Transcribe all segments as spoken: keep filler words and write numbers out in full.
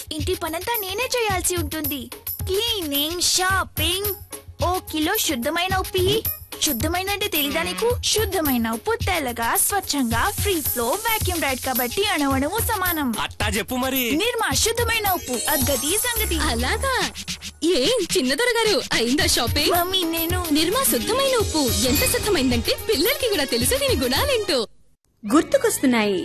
ఇంటి పనంతా నేనే చేయాల్సి ఉంటుంది. క్లీనింగ్, షాపింగ్, ఓ కిలో శుద్ధమైన ఉప్పు ఇయ్యి. శుద్ధమైన అంటే తెలీదా నీకు? శుద్ధమైన ఉప్పు తెల్లగా స్వచ్ఛంగా ఫ్రీ ఫ్లో వాక్యూమ్ రైడ్ కాబట్టి అణువణువు సమానం. అట్టా చెప్పు మరి. నిర్మా శుద్ధమైన ఉప్పు, అగ్గది సంగతి. అలాగా? ఏం చిన్నదొర గారు అయిందా షాపింగ్? మమ్మీ నేను నిర్మా శుద్ధమైన ఉప్పు ఎంత శుద్ధమైందంటే పిల్లలకి కూడా తెలుసు దీని గుణాలేంటో. గుర్తుకొస్తున్నాయి.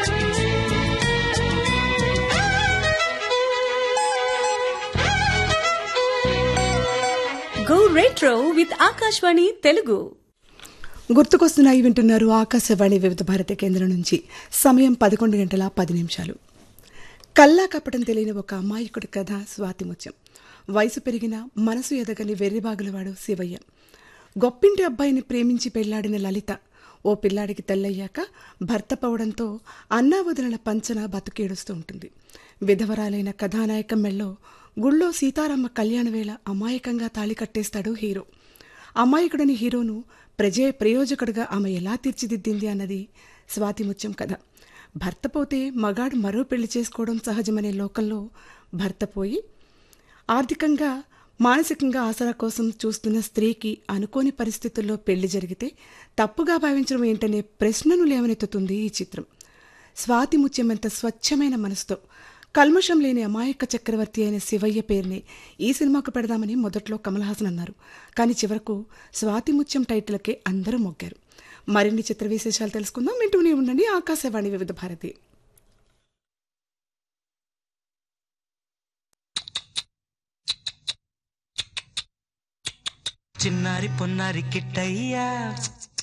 Go retro with Akashvani Telugu. గుర్తుకొస్తున్నాయి వింటున్నారు ఆకాశవాణి వివిధ భారతి కేంద్రం నుంచి. సమయం పదకొండు గంటల పది నిమిషాలు. కల్లా కప్పటం తెలియని ఒక అమాయకుడి కథ స్వాతి ముత్యం. వయసు పెరిగిన మనసు ఎదగని వెర్రిబాగులవాడు శివయ్య. గొప్పింటి అబ్బాయిని ప్రేమించి పెళ్లాడిన లలిత ఓ పిల్లాడికి తెల్లయ్యాక భర్త పోవడంతో అన్నా వదిలిన పంచన బతుకేడుస్తూ ఉంటుంది. విధవరాలైన కథానాయకం మెళ్ళో గుళ్ళో సీతారామ కళ్యాణవేళ అమాయకంగా తాళి కట్టేస్తాడు హీరో. అమాయకుడని హీరోను ప్రజే ప్రయోజకుడిగా ఆమె ఎలా తీర్చిదిద్దింది అన్నది స్వాతి ముత్యం కథ. భర్త పోతే మగాడు మరో పెళ్లి చేసుకోవడం సహజమనే లోకంలో భర్త పోయి ఆర్థికంగా మానసికంగా ఆసరా కోసం చూస్తున్న స్త్రీకి అనుకోని పరిస్థితుల్లో పెళ్లి జరిగితే తప్పుగా భావించడం ఏంటనే ప్రశ్నను లేవనెత్తుతుంది ఈ చిత్రం. స్వాతి ముత్యం ఎంత స్వచ్ఛమైన మనసుతో కల్మషం లేని అమాయక చక్రవర్తి అయిన శివయ్య పేరుని ఈ సినిమాకు పెడదామని మొదట్లో కమల్ హాసన్ అన్నారు. కానీ చివరకు స్వాతి ముత్యం టైటిల్కే అందరూ మొగ్గారు. మరిన్ని చిత్ర విశేషాలు తెలుసుకుందాం. వింటూనే ఉండండి ఆకాశవాణి వివిధ భారతి. చిన్నారి పొన్నారి కిట్టయ్యా